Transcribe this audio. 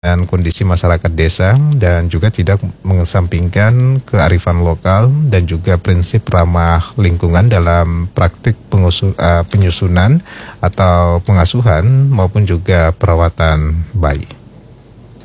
dan kondisi masyarakat desa dan juga tidak mengesampingkan kearifan lokal dan juga prinsip ramah lingkungan dalam praktik penyusunan atau pengasuhan maupun juga perawatan bayi.